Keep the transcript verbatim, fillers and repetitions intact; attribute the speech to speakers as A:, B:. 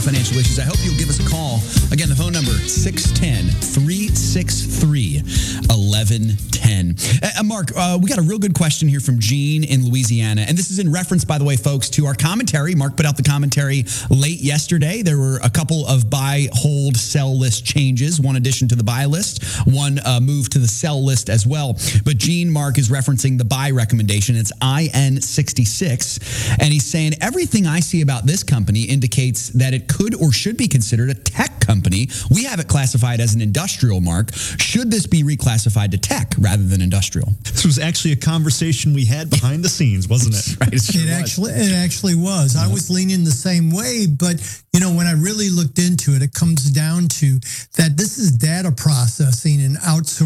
A: Financial issues. I hope you'll give us a call. Again, the phone number, six one zero, three six three, one one one zero. Uh, Mark, uh, we got a real good question here from Gene in Louisiana. And this is in reference, by the way, folks, to our commentary. Mark put out the commentary late yesterday. There were a couple of buy, hold, sell list changes. One addition to the buy list, one uh, move to the sell list as well. But Gene, Mark, is referencing the buy recommendation. It's I N sixty-six. And he's saying, everything I see about this company indicates that it could or should be considered a tech company. We have it classified as an industrial, Mark. Should this be reclassified to tech rather than industrial?
B: This was actually a conversation we had behind the scenes, wasn't it?
A: Right, it,
C: sure it actually it actually was. I was leaning the same way, but you know, when I really looked into it, it comes down to that this is data processing and outsourcing.